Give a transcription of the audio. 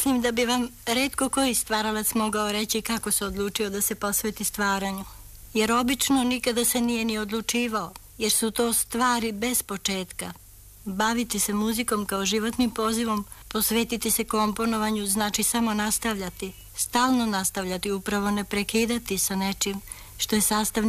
Mislim da bi vam retko koji stvaralac mogao reći kako se odlučio da se posveti stvaranju. Jer obično nikada se nije ni odlučivao, jer su to stvari bez početka. Baviti se muzikom kao životnim pozivom, posvetiti se komponovanju znači samo nastavljati, stalno nastavljati, upravo ne prekidati sa nečim što je sastavni